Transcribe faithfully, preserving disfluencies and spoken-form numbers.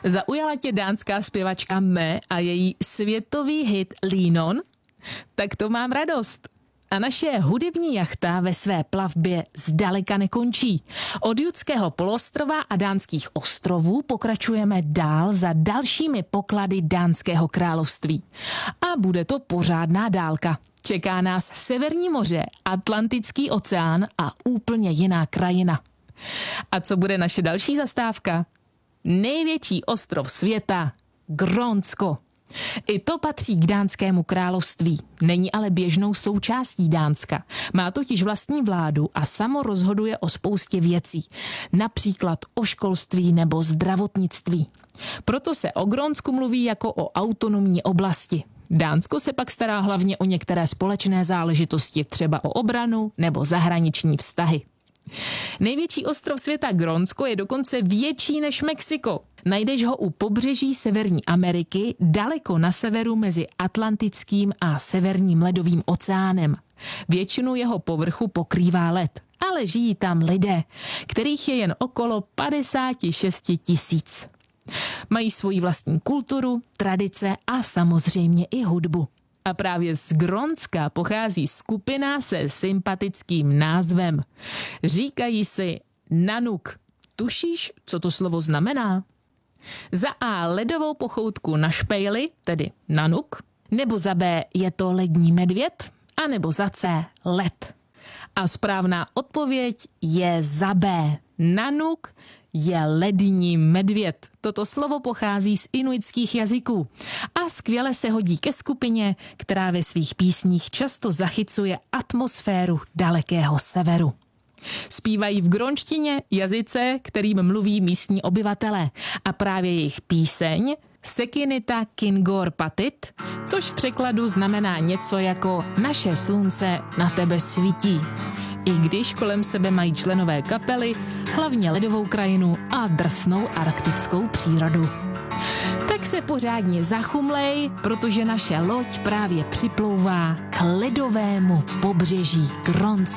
Zaujala tě dánská zpěvačka Mé a její světový hit Lean On? Tak to mám radost. A naše hudební jachta ve své plavbě zdaleka nekončí. Od Judského poloostrova a Dánských ostrovů pokračujeme dál za dalšími poklady Dánského království. A bude to pořádná dálka. Čeká nás Severní moře, Atlantický oceán a úplně jiná krajina. A co bude naše další zastávka? Největší ostrov světa, Grónsko. I to patří k Dánskému království, není ale běžnou součástí Dánska. Má totiž vlastní vládu a samo rozhoduje o spoustě věcí, například o školství nebo zdravotnictví. Proto se o Grónsku mluví jako o autonomní oblasti. Dánsko se pak stará hlavně o některé společné záležitosti, třeba o obranu nebo zahraniční vztahy. Největší ostrov světa Grónsko je dokonce větší než Mexiko. Najdeš ho u pobřeží Severní Ameriky, daleko na severu mezi Atlantickým a Severním ledovým oceánem. Většinu jeho povrchu pokrývá led, ale žijí tam lidé, kterých je jen okolo padesát šest tisíc. Mají svoji vlastní kulturu, tradice a samozřejmě i hudbu. A právě z Grónska pochází skupina se sympatickým názvem. Říkají si Nanuk. Tušíš, co to slovo znamená? Za A ledovou pochoutku na špejli, tedy Nanuk, nebo za B je to lední medvěd, a nebo za C led. A správná odpověď je za B. Nanuk je lední medvěd. Toto slovo pochází z inuitských jazyků a skvěle se hodí ke skupině, která ve svých písních často zachycuje atmosféru dalekého severu. Zpívají v grónštině, jazyce, kterým mluví místní obyvatelé, a právě jejich píseň Sekinita Kingor Patit, což v překladu znamená něco jako naše slunce na tebe svítí. I když kolem sebe mají členové kapely, hlavně ledovou krajinu a drsnou arktickou přírodu. Tak se pořádně zachumlej, protože naše loď právě připlouvá k ledovému pobřeží Grónska.